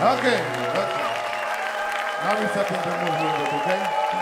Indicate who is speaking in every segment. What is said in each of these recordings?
Speaker 1: Okay. Now we step into the movement, okay?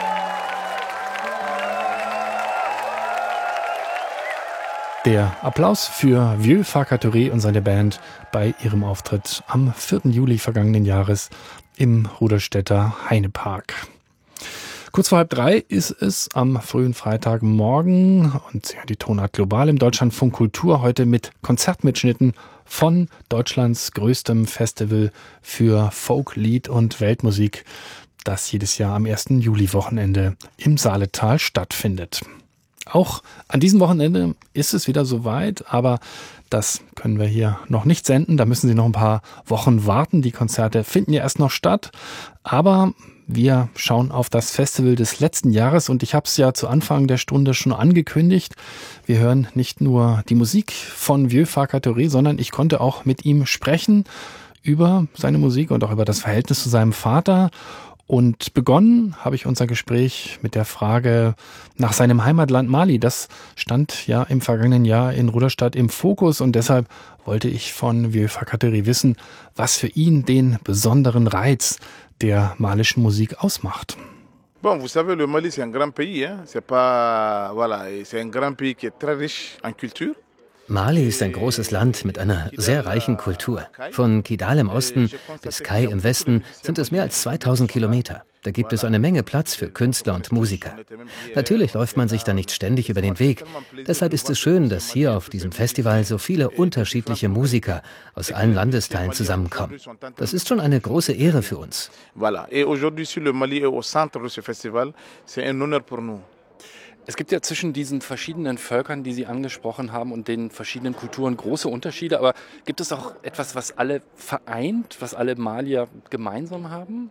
Speaker 2: Der Applaus für Vieux Farka Touré und seine Band bei ihrem Auftritt am 4. Juli vergangenen Jahres im Ruderstädter Heinepark. Kurz vor 2:30 ist es am frühen Freitagmorgen und die Tonart Global im Deutschlandfunk Kultur heute mit Konzertmitschnitten von Deutschlands größtem Festival für Folk, Lied und Weltmusik, das jedes Jahr am 1. Juli-Wochenende im Saaletal stattfindet. Auch an diesem Wochenende ist es wieder soweit, aber das können wir hier noch nicht senden. Da müssen Sie noch ein paar Wochen warten. Die Konzerte finden ja erst noch statt. Aber wir schauen auf das Festival des letzten Jahres und ich habe es ja zu Anfang der Stunde schon angekündigt. Wir hören nicht nur die Musik von Vieux Farka Touré, sondern ich konnte auch mit ihm sprechen über seine Musik und auch über das Verhältnis zu seinem Vater. Und begonnen habe ich unser Gespräch mit der Frage nach seinem Heimatland Mali. Das stand ja im vergangenen Jahr in Ruderstadt im Fokus und deshalb wollte ich von Vieux Farka Touré wissen, was für ihn den besonderen Reiz der malischen Musik ausmacht.
Speaker 1: Bon, vous savez, le Mali, c'est un grand pays, hein. C'est pas, voilà, c'est un grand pays qui est très riche en culture.
Speaker 3: Mali ist ein großes Land mit einer sehr reichen Kultur. Von Kidal im Osten bis Kai im Westen sind es mehr als 2000 Kilometer. Da gibt es eine Menge Platz für Künstler und Musiker. Natürlich läuft man sich da nicht ständig über den Weg. Deshalb ist es schön, dass hier auf diesem Festival so viele unterschiedliche Musiker aus allen Landesteilen zusammenkommen. Das ist schon eine große Ehre für uns.
Speaker 1: Voilà. Et aujourd'hui, si le Mali est au centre de ce festival, c'est un honneur pour nous.
Speaker 4: Es gibt ja zwischen diesen verschiedenen Völkern, die Sie angesprochen haben, und den verschiedenen Kulturen große Unterschiede. Aber gibt es auch etwas, was alle vereint, was alle Malier gemeinsam haben?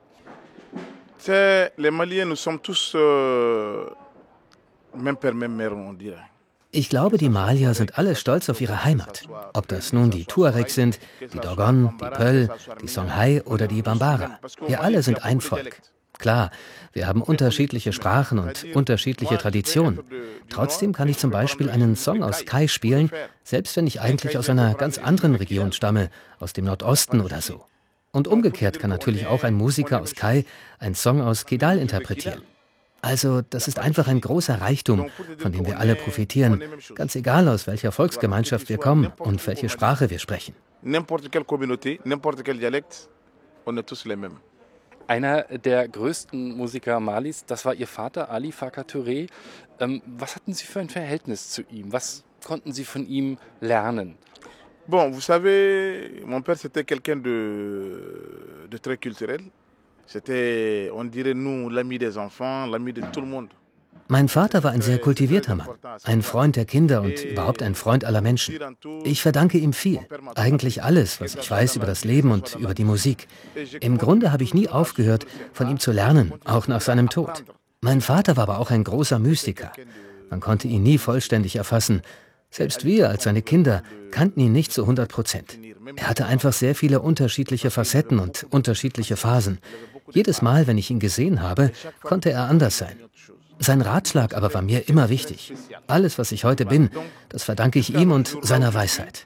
Speaker 1: Les Maliens, nous sommes tous même père, même mère, on dirait.
Speaker 3: Ich glaube, die Malier sind alle stolz auf ihre Heimat. Ob das nun die Tuaregs sind, die Dogon, die Peul, die Songhai oder die Bambara. Wir alle sind ein Volk. Klar, wir haben unterschiedliche Sprachen und unterschiedliche Traditionen. Trotzdem kann ich zum Beispiel einen Song aus Kai spielen, selbst wenn ich eigentlich aus einer ganz anderen Region stamme, aus dem Nordosten oder so. Und umgekehrt kann natürlich auch ein Musiker aus Kai einen Song aus Kidal interpretieren. Also das ist einfach ein großer Reichtum, von dem wir alle profitieren, ganz egal aus welcher Volksgemeinschaft wir kommen und welche Sprache wir sprechen.
Speaker 1: N'importe quelle communauté, n'importe quel dialecte, on est tous les mêmes.
Speaker 4: Einer der größten Musiker Malis, das war Ihr Vater, Ali Farka Touré. Was hatten Sie für ein Verhältnis zu ihm? Was konnten Sie von ihm lernen?
Speaker 1: Bon, vous savez, mon père c'était quelqu'un de très culturel. C'était, on dirait nous, l'ami des enfants, l'ami de tout le monde.
Speaker 3: Mein Vater war ein sehr kultivierter Mann, ein Freund der Kinder und überhaupt ein Freund aller Menschen. Ich verdanke ihm viel, eigentlich alles, was ich weiß über das Leben und über die Musik. Im Grunde habe ich nie aufgehört, von ihm zu lernen, auch nach seinem Tod. Mein Vater war aber auch ein großer Mystiker. Man konnte ihn nie vollständig erfassen. Selbst wir als seine Kinder kannten ihn nicht zu 100%. Er hatte einfach sehr viele unterschiedliche Facetten und unterschiedliche Phasen. Jedes Mal, wenn ich ihn gesehen habe, konnte er anders sein. Sein Ratschlag aber war mir immer wichtig. Alles, was ich heute bin, das verdanke ich ihm und seiner Weisheit.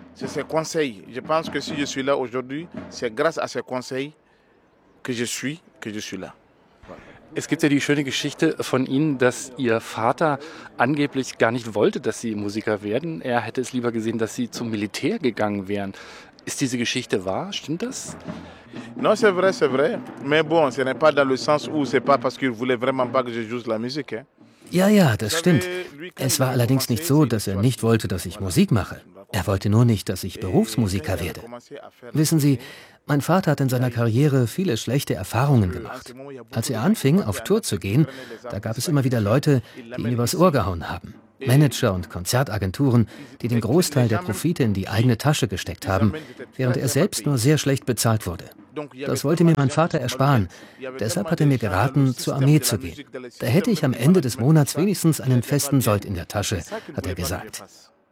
Speaker 4: Es gibt ja die schöne Geschichte von Ihnen, dass Ihr Vater angeblich gar nicht wollte, dass Sie Musiker werden. Er hätte es lieber gesehen, dass Sie zum Militär gegangen wären. Ist diese Geschichte wahr? Stimmt das?
Speaker 1: Non, c'est vrai. Mais bon, ce n'est pas dans le sens où c'est pas parce qu'il voulait vraiment pas que je joue la musique. Hein.
Speaker 3: Ja, das stimmt. Es war allerdings nicht so, dass er nicht wollte, dass ich Musik mache. Er wollte nur nicht, dass ich Berufsmusiker werde. Wissen Sie, mein Vater hat in seiner Karriere viele schlechte Erfahrungen gemacht. Als er anfing, auf Tour zu gehen, da gab es immer wieder Leute, die ihn übers Ohr gehauen haben. Manager und Konzertagenturen, die den Großteil der Profite in die eigene Tasche gesteckt haben, während er selbst nur sehr schlecht bezahlt wurde. Das wollte mir mein Vater ersparen. Deshalb hat er mir geraten, zur Armee zu gehen. Da hätte ich am Ende des Monats wenigstens einen festen Sold in der Tasche, hat er gesagt.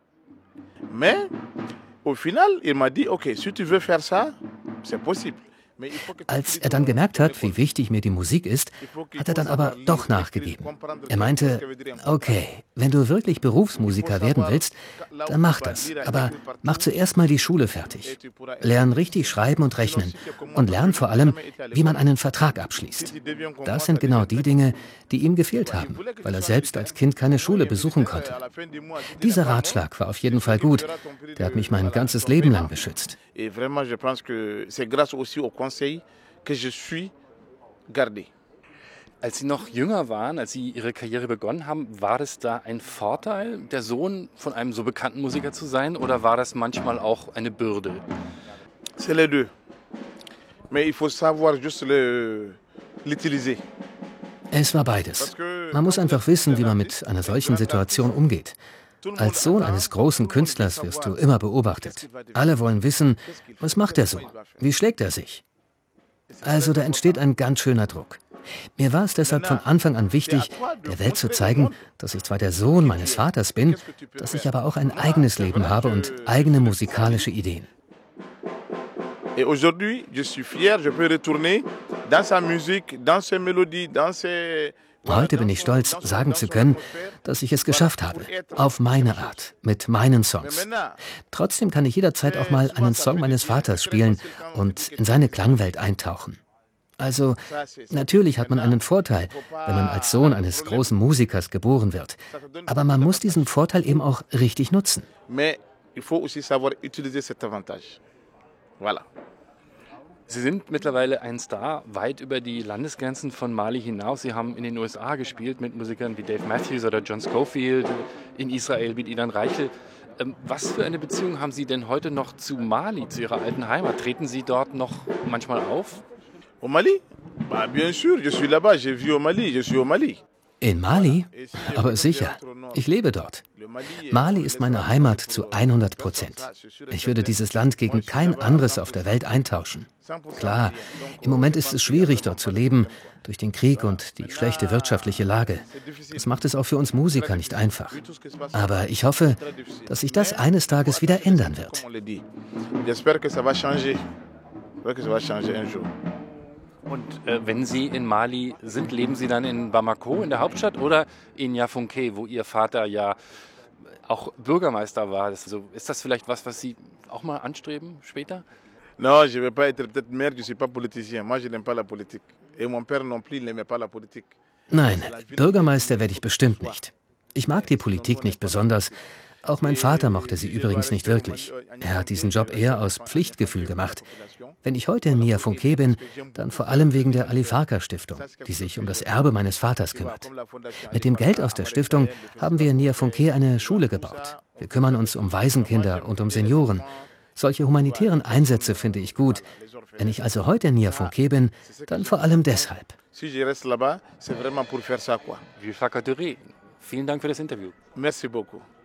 Speaker 1: Mais au final, il m'a dit, okay, si tu veux faire ça, c'est possible.
Speaker 3: Als er dann gemerkt hat, wie wichtig mir die Musik ist, hat er dann aber doch nachgegeben. Er meinte, okay, wenn du wirklich Berufsmusiker werden willst, dann mach das. Aber mach zuerst mal die Schule fertig. Lern richtig schreiben und rechnen. Und lern vor allem, wie man einen Vertrag abschließt. Das sind genau die Dinge, die ihm gefehlt haben, weil er selbst als Kind keine Schule besuchen konnte. Dieser Ratschlag war auf jeden Fall gut. Der hat mich mein ganzes Leben lang beschützt.
Speaker 4: Als Sie noch jünger waren, als Sie Ihre Karriere begonnen haben, war das da ein Vorteil, der Sohn von einem so bekannten Musiker zu sein, oder war das manchmal auch eine Bürde?
Speaker 1: C'est les deux. Mais il faut savoir juste l'utiliser.
Speaker 3: Es war beides. Man muss einfach wissen, wie man mit einer solchen Situation umgeht. Als Sohn eines großen Künstlers wirst du immer beobachtet. Alle wollen wissen, was macht er so? Wie schlägt er sich? Also da entsteht ein ganz schöner Druck. Mir war es deshalb von Anfang an wichtig, der Welt zu zeigen, dass ich zwar der Sohn meines Vaters bin, dass ich aber auch ein eigenes Leben habe und eigene musikalische Ideen.
Speaker 1: Et aujourd'hui, je suis fier, je peux retourner dans sa musique, dans ses mélodies, dans ses...
Speaker 3: Heute bin ich stolz, sagen zu können, dass ich es geschafft habe. Auf meine Art, mit meinen Songs. Trotzdem kann ich jederzeit auch mal einen Song meines Vaters spielen und in seine Klangwelt eintauchen. Also, natürlich hat man einen Vorteil, wenn man als Sohn eines großen Musikers geboren wird. Aber man muss diesen Vorteil eben auch richtig nutzen.
Speaker 1: Mais il faut aussi savoir utiliser cet avantage. Voilà.
Speaker 4: Sie sind mittlerweile ein Star weit über die Landesgrenzen von Mali hinaus. Sie haben in den USA gespielt mit Musikern wie Dave Matthews oder John Scofield, in Israel mit Ilan Reichel. Was für eine Beziehung haben Sie denn heute noch zu Mali, zu Ihrer alten Heimat? Treten Sie dort noch manchmal auf?
Speaker 1: Au Mali? Bah, bien sûr, je suis là-bas, j'ai vu au Mali, je suis au Mali.
Speaker 3: In Mali? Aber sicher, ich lebe dort. Mali ist meine Heimat zu 100%. Ich würde dieses Land gegen kein anderes auf der Welt eintauschen. Klar, im Moment ist es schwierig, dort zu leben, durch den Krieg und die schlechte wirtschaftliche Lage. Das macht es auch für uns Musiker nicht einfach. Aber ich hoffe, dass sich das eines Tages wieder ändern wird.
Speaker 4: Und wenn Sie in Mali sind, leben Sie dann in Bamako, in der Hauptstadt, oder in Yaoundé, wo Ihr Vater ja auch Bürgermeister war? Ist das vielleicht was Sie auch mal anstreben später?
Speaker 1: Non, je ne vais pas être peut-être maire, je ne suis pas politicien. Moi, je n'aime pas la politique. Et mon père non plus, il n'aimait pas la politique.
Speaker 3: Nein, Bürgermeister werde ich bestimmt nicht. Ich mag die Politik nicht besonders. Auch mein Vater mochte sie übrigens nicht wirklich. Er hat diesen Job eher aus Pflichtgefühl gemacht. Wenn ich heute in Niafounké bin, dann vor allem wegen der Ali Farka Stiftung, die sich um das Erbe meines Vaters kümmert. Mit dem Geld aus der Stiftung haben wir in Niafounké eine Schule gebaut. Wir kümmern uns um Waisenkinder und um Senioren. Solche humanitären Einsätze finde ich gut. Wenn ich also heute in Niafounké bin, dann vor allem deshalb.
Speaker 4: Vieux Facaturi, vielen Dank für das Interview.
Speaker 1: Merci beaucoup.